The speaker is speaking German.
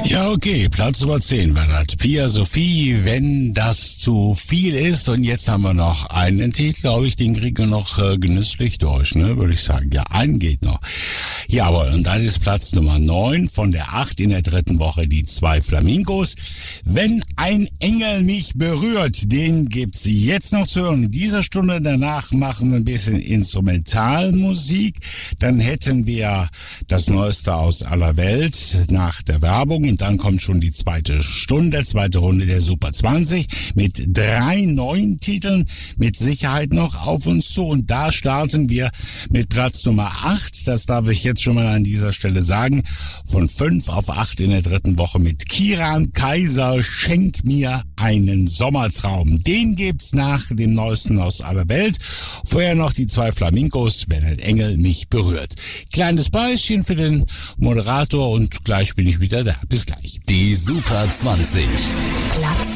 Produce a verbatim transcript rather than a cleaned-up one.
Ja, okay, Platz Nummer zehn war das. Pia Sophie, wenn das zu viel ist. Und jetzt haben wir noch einen Titel, glaube ich, den kriegen wir noch äh, genüsslich durch, ne, würde ich sagen. Ja, einen geht noch. Jawohl, und dann ist Platz Nummer neun von der acht in der dritten Woche, die zwei Flamingos. Wenn ein Engel mich berührt, den gibt's jetzt noch zu hören. In dieser Stunde danach machen wir ein bisschen Instrumentalmusik. Dann hätten wir das Neueste aus aller Welt nach der Werbung. Und dann kommt schon die zweite Stunde, zweite Runde der Super zwanzig mit drei neuen Titeln mit Sicherheit noch auf uns zu. Und da starten wir mit Platz Nummer acht. Das darf ich jetzt schon mal an dieser Stelle sagen. Von fünf auf acht in der dritten Woche mit Kiran Kaiser, Schenk mir einen Sommertraum. Den gibt's nach dem Neuesten aus aller Welt. Vorher noch die zwei Flamingos, wenn ein Engel mich berührt. Kleines Päuschen für den Moderator und gleich bin ich wieder da. Bis gleich. Die Super zwanzig. Platz